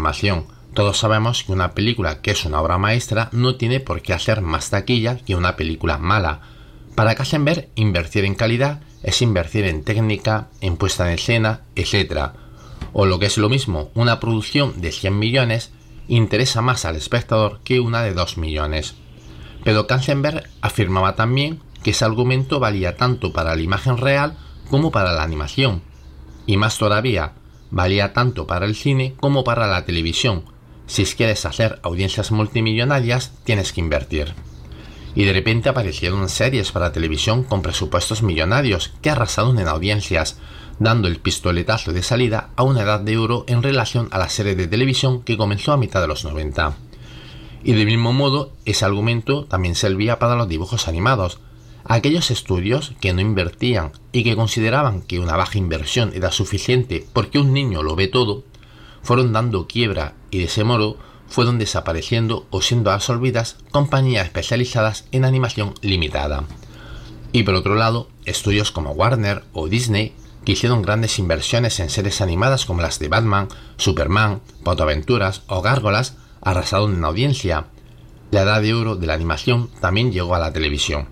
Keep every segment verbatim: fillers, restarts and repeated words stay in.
información. Todos sabemos que una película que es una obra maestra no tiene por qué hacer más taquilla que una película mala. Para Katzenberg, invertir en calidad es invertir en técnica, en puesta en escena, etcétera. O lo que es lo mismo, una producción de cien millones interesa más al espectador que una de dos millones. Pero Katzenberg afirmaba también que ese argumento valía tanto para la imagen real como para la animación. Y más todavía, valía tanto para el cine como para la televisión. Si quieres hacer audiencias multimillonarias, tienes que invertir. Y de repente aparecieron series para televisión con presupuestos millonarios que arrasaron en audiencias, dando el pistoletazo de salida a una edad de oro en relación a la serie de televisión que comenzó a mitad de los noventa. Y del mismo modo, ese argumento también servía para los dibujos animados. Aquellos estudios que no invertían y que consideraban que una baja inversión era suficiente porque un niño lo ve todo, fueron dando quiebra y de ese modo fueron desapareciendo o siendo absorbidas compañías especializadas en animación limitada. Y por otro lado, estudios como Warner o Disney, que hicieron grandes inversiones en series animadas como las de Batman, Superman, PortAventuras o Gárgolas, arrasaron en audiencia. La edad de oro de la animación también llegó a la televisión.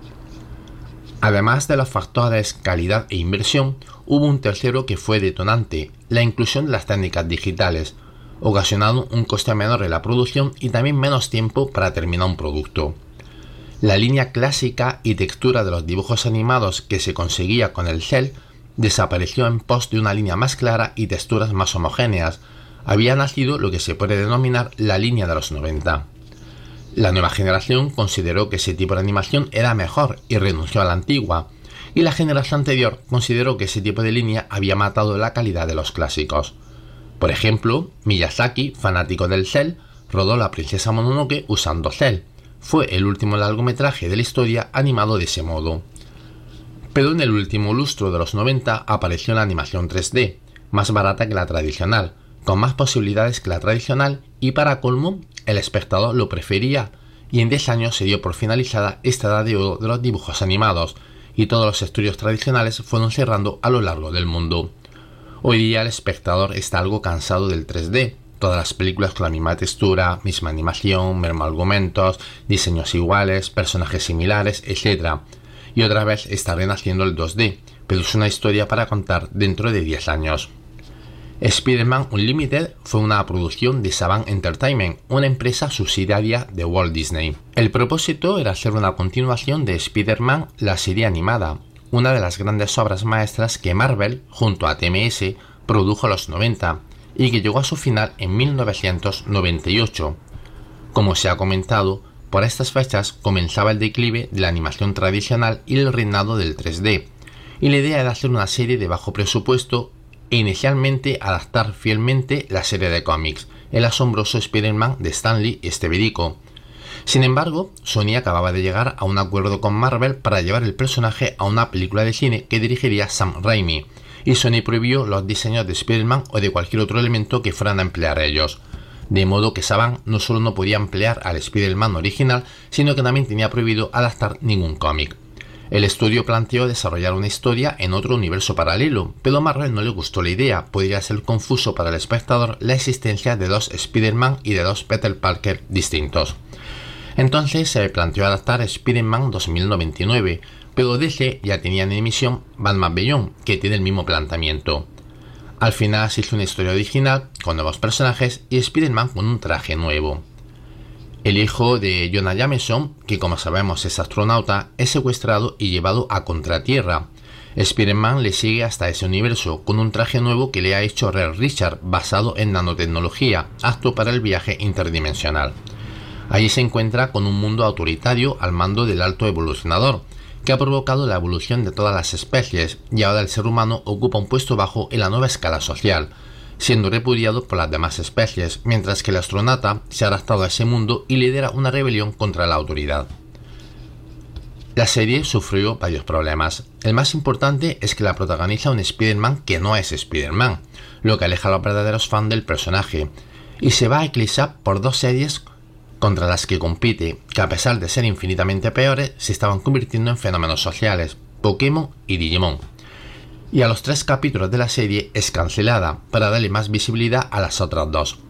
Además de los factores calidad e inversión, hubo un tercero que fue detonante, la inclusión de las técnicas digitales, ocasionando un coste menor en la producción y también menos tiempo para terminar un producto. La línea clásica y textura de los dibujos animados que se conseguía con el cel desapareció en pos de una línea más clara y texturas más homogéneas. Había nacido lo que se puede denominar la línea de los noventa. La nueva generación consideró que ese tipo de animación era mejor y renunció a la antigua, y la generación anterior consideró que ese tipo de línea había matado la calidad de los clásicos. Por ejemplo, Miyazaki, fanático del cel, rodó La princesa Mononoke usando cel. Fue el último largometraje de la historia animado de ese modo. Pero en el último lustro de los noventa apareció la animación tres D, más barata que la tradicional, con más posibilidades que la tradicional y para colmo, el espectador lo prefería y en diez años se dio por finalizada esta edad de oro de los dibujos animados y todos los estudios tradicionales fueron cerrando a lo largo del mundo. Hoy día el espectador está algo cansado del tres D, todas las películas con la misma textura, misma animación, mismos argumentos, diseños iguales, personajes similares, etcétera. Y otra vez está renaciendo el dos D, pero es una historia para contar dentro de diez años. Spider-Man Unlimited fue una producción de Saban Entertainment, una empresa subsidiaria de Walt Disney. El propósito era hacer una continuación de Spider-Man, la serie animada, una de las grandes obras maestras que Marvel, junto a T M S, produjo en los noventa y que llegó a su final en mil novecientos noventa y ocho. Como se ha comentado, por estas fechas comenzaba el declive de la animación tradicional y el reinado del tres D, y la idea era hacer una serie de bajo presupuesto e inicialmente adaptar fielmente la serie de cómics, El asombroso Spider-Man de Stan Lee y Steve Ditko. Sin embargo, Sony acababa de llegar a un acuerdo con Marvel para llevar el personaje a una película de cine que dirigiría Sam Raimi, y Sony prohibió los diseños de Spider-Man o de cualquier otro elemento que fueran a emplear ellos. De modo que Saban no solo no podía emplear al Spider-Man original, sino que también tenía prohibido adaptar ningún cómic. El estudio planteó desarrollar una historia en otro universo paralelo, pero a Marvel no le gustó la idea, podría ser confuso para el espectador la existencia de dos Spider-Man y de dos Peter Parker distintos. Entonces se planteó adaptar Spider-Man dos mil noventa y nueve, pero D C ya tenía en emisión Batman Beyond, que tiene el mismo planteamiento. Al final se hizo una historia original, con nuevos personajes y Spider-Man con un traje nuevo. El hijo de Jonah Jameson, que como sabemos es astronauta, es secuestrado y llevado a Contratierra. Spider-Man le sigue hasta ese universo, con un traje nuevo que le ha hecho Red Richard, basado en nanotecnología, apto para el viaje interdimensional. Allí se encuentra con un mundo autoritario al mando del Alto Evolucionador, que ha provocado la evolución de todas las especies, y ahora el ser humano ocupa un puesto bajo en la nueva escala social, siendo repudiado por las demás especies, mientras que el astronauta se ha adaptado a ese mundo y lidera una rebelión contra la autoridad. La serie sufrió varios problemas. El más importante es que la protagoniza un Spider-Man que no es Spider-Man, lo que aleja a los verdaderos fans del personaje, y se va a eclipsar por dos series contra las que compite, que a pesar de ser infinitamente peores, se estaban convirtiendo en fenómenos sociales, Pokémon y Digimon. Y a los tres capítulos de la serie es cancelada para darle más visibilidad a las otras dos,